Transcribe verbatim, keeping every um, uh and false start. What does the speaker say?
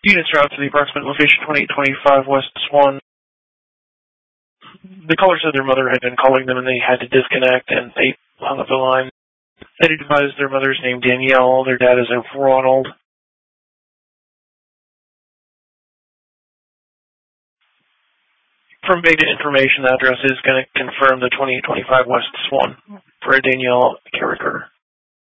Units route to the approximate location twenty-eight twenty-five West Swan. The caller said their mother had been calling them and they had to disconnect, and they hung up the line. They advised their mother's name Danielle, their dad is Ronald. From Beta Information, the address is going to confirm the twenty-eight twenty-five West Swan for a Danielle Carricker.